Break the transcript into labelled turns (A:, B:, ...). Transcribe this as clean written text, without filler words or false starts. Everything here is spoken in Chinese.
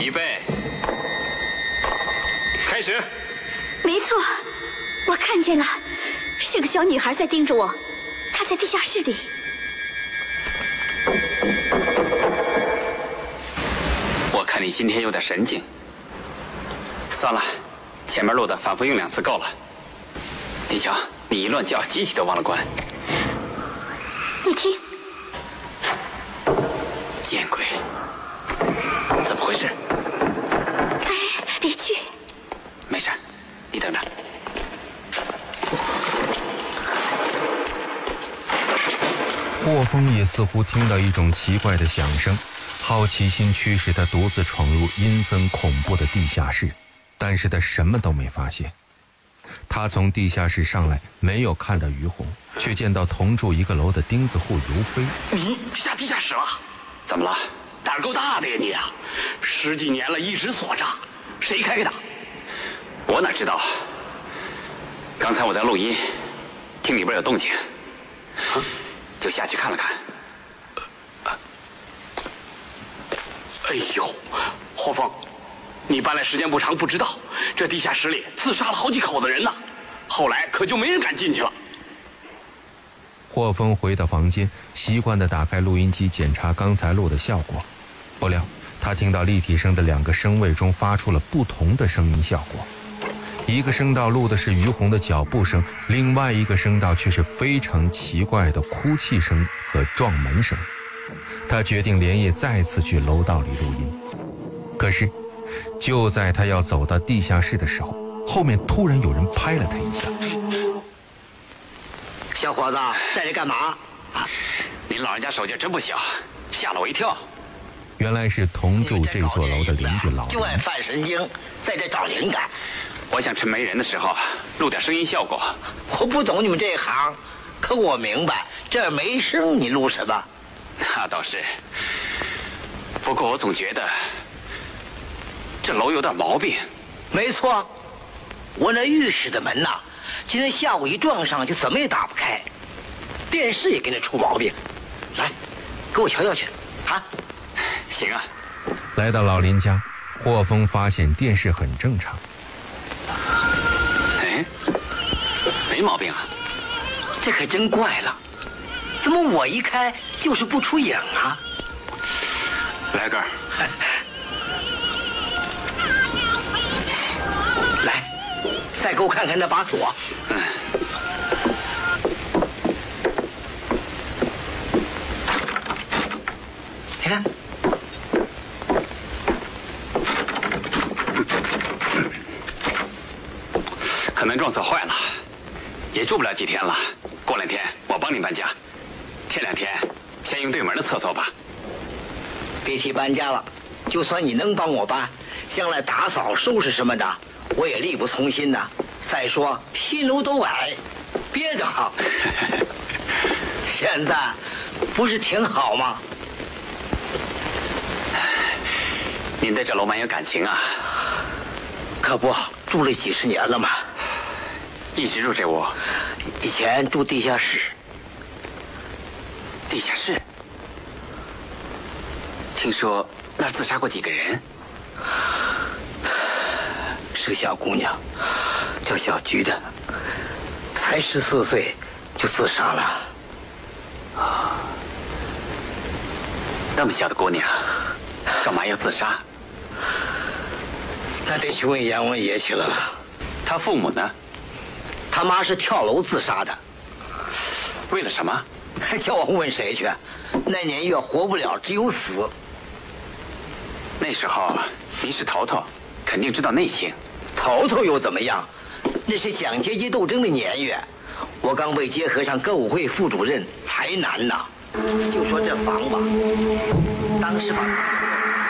A: 预备，开始。
B: 没错，我看见了，是个小女孩在盯着我，她在地下室里。
A: 我看你今天有点神经。算了，前面录的反复用2次够了。你瞧，你一乱叫，机器都忘了关。
B: 你听，
A: 见鬼！怎么回事？
B: 哎，别去。
A: 没事，你等着。
C: 霍峰也似乎听到一种奇怪的响声，好奇心驱使他独自闯入阴森恐怖的地下室，但是他什么都没发现。他从地下室上来，没有看到于红，却见到同住一个楼的钉子户尤飞。
D: 你下地下室了？
A: 怎么了？
D: 胆儿够大的呀你啊！10几年了，一直锁着，谁开的？
A: 我哪知道？刚才我在录音，听里边有动静，就下去看了看。
D: 哎呦，霍峰，你搬来时间不长，不知道这地下室里自杀了好几口子人呢，后来可就没人敢进去了。
C: 霍峰回到房间，习惯地打开录音机检查刚才录的效果，不料他听到立体声的2个声位中发出了不同的声音效果，一个声道录的是于红的脚步声，另外一个声道却是非常奇怪的哭泣声和撞门声。他决定连夜再次去楼道里录音，可是就在他要走到地下室的时候，后面突然有人拍了他一下。
E: 小伙子，在这干嘛？
A: 您老人家手劲真不小，吓了我一跳。
C: 原来是同住这座楼的邻居老
E: 就爱犯神经，在这找灵感。
A: 我想趁没人的时候录点声音效果。
E: 我不懂你们这一行，可我明白，这儿没声你录什么？
A: 那倒是，不过我总觉得这楼有点毛病。
E: 没错，我那浴室的门呐，今天下午一撞上就怎么也打不开，电视也跟着出毛病。来，给我瞧瞧去，啊！
A: 行啊。
C: 来到老林家，霍峰发现电视很正常。
A: 哎，没毛病啊。
E: 这可真怪了，怎么我一开就是不出影啊？
A: 来根儿。
E: 来，再给我看看那把锁。你看，
A: 可能撞锁坏了，也住不了几天了。过2天我帮你搬家，这2天先用对门的厕所吧。
E: 别提搬家了，就算你能帮我搬，将来打扫收拾什么的，我也力不从心呐。再说新楼都矮，憋得慌。现在不是挺好吗？
A: 您对这楼蛮有感情啊。
E: 可不，住了几十年了嘛。
A: 一直住这屋？
E: 以前住地下室。
A: 地下室？听说那儿自杀过几个人？
E: 是个小姑娘，叫小菊的，才14岁就自杀了。
A: 那么小的姑娘，干嘛要自杀？
E: 那得去问阎王爷去了。
A: 她父母呢？
E: 他妈是跳楼自杀的。
A: 为了什么？
E: 叫我问谁去？那年月活不了，只有死。
A: 那时候您是头头，肯定知道内情。
E: 头头又怎么样？那是讲阶级斗争的年月，我刚被结合上歌舞会副主任，才难呐。就说这房吧，当时把